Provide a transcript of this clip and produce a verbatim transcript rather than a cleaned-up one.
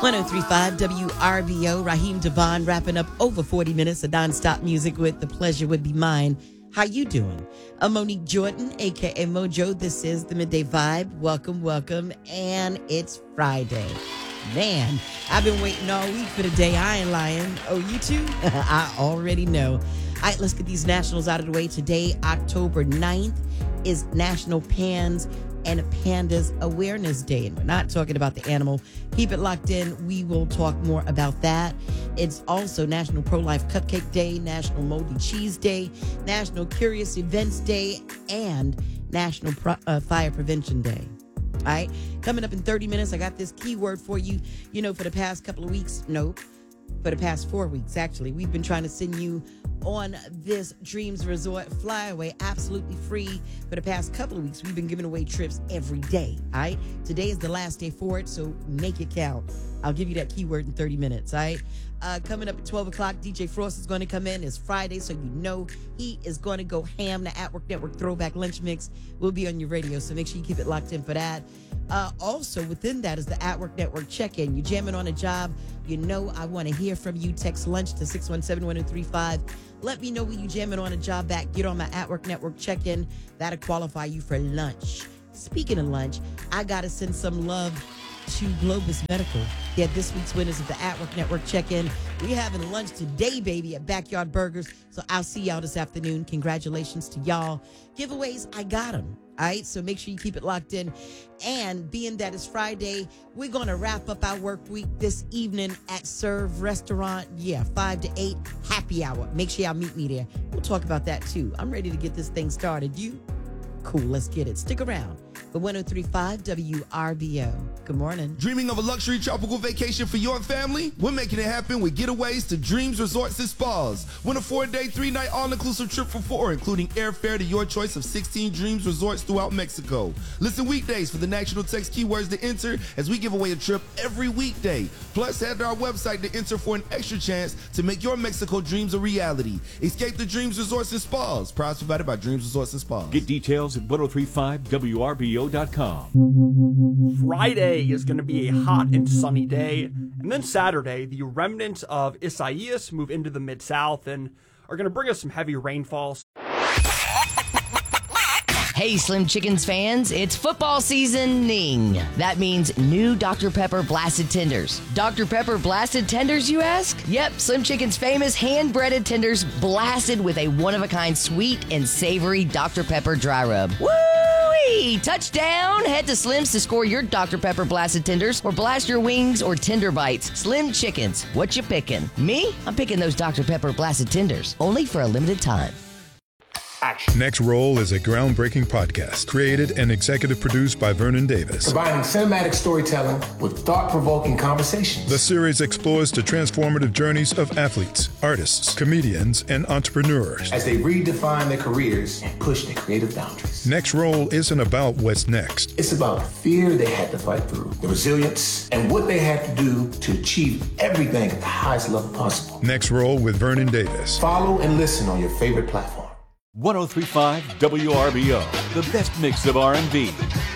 one oh three point five W R B O, Raheem Devon wrapping up over forty minutes of nonstop music with The Pleasure Would Be Mine. How you doing? I'm Monique Jordan, a k a. Mojo. This is the Midday Vibe. Welcome, welcome. And it's Friday. Man, I've been waiting all week for the day. I ain't lying. Oh, you too? I already know. All right, let's get these nationals out of the way. Today, October ninth, is National Pans and Pandas Awareness Day. And we're not talking about the animal. Keep it locked in. We will talk more about that. It's also National Pro-Life Cupcake Day, National Moldy Cheese Day, National Curious Events Day, and National Pro- uh, Fire Prevention Day. All right, coming up in thirty minutes, I got this keyword for you. You know, for the past couple of weeks, no, for the past four weeks, actually, we've been trying to send you on this Dreams Resort Flyaway absolutely free. For the past couple of weeks, we've been giving away trips every day. All right, today is the last day for it, so make it count. I'll give you that keyword in thirty minutes. All right. Uh, coming up at twelve o'clock, D J Frost is going to come in. It's Friday, so you know he is going to go ham. The At Work Network Throwback Lunch Mix will be on your radio, so make sure you keep it locked in for that. Uh, also, within that is the At Work Network check-in. You're jamming on a job. You know I want to hear from you. Text lunch to six one seven, one oh three five. Let me know when you jamming on a job back. Get on my At Work Network check-in. That'll qualify you for lunch. Speaking of lunch, I got to send some love to Globus Medical. Yeah, this week's winners of the At Work Network check-in. We're having lunch today, baby, at Backyard Burgers. So I'll see y'all this afternoon. Congratulations to y'all. Giveaways, I got them. All right, so make sure you keep it locked in. And being that it's Friday, we're going to wrap up our work week this evening at Serve Restaurant. Yeah, five to eight, happy hour. Make sure y'all meet me there. We'll talk about that, too. I'm ready to get this thing started. You? Cool, let's get it. Stick around. The one oh three point five W R B O. Good morning. Dreaming of a luxury tropical vacation for your family? We're making it happen with getaways to Dreams Resorts and Spas. Win a four-day, three-night all-inclusive trip for four, including airfare to your choice of sixteen Dreams Resorts throughout Mexico. Listen weekdays for the national text keywords to enter as we give away a trip every weekday. Plus, head to our website to enter for an extra chance to make your Mexico dreams a reality. Escape the Dreams Resorts and Spas. Prize provided by Dreams Resorts and Spas. Get details at one oh three point five W R B O dot com. Friday is going to be a hot and sunny day, and then Saturday, the remnants of Isaias move into the Mid-South and are going to bring us some heavy rainfalls. Hey, Slim Chickens fans, it's football seasoning. That means new Doctor Pepper Blasted Tenders. Doctor Pepper Blasted Tenders, you ask? Yep, Slim Chickens' famous hand-breaded tenders blasted with a one-of-a-kind sweet and savory Doctor Pepper dry rub. Woo-wee! Touchdown! Head to Slim's to score your Doctor Pepper Blasted Tenders or blast your wings or tender bites. Slim Chickens, what you picking? Me? I'm picking those Doctor Pepper Blasted Tenders, only for a limited time. Action. Next Roll is a groundbreaking podcast created and executive produced by Vernon Davis. Combining cinematic storytelling with thought-provoking conversations. The series explores the transformative journeys of athletes, artists, comedians, and entrepreneurs as they redefine their careers and push their creative boundaries. Next Roll isn't about what's next. It's about the fear they had to fight through, the resilience, and what they had to do to achieve everything at the highest level possible. Next Roll with Vernon Davis. Follow and listen on your favorite platform. one oh three point five W R B O, the best mix of R and B,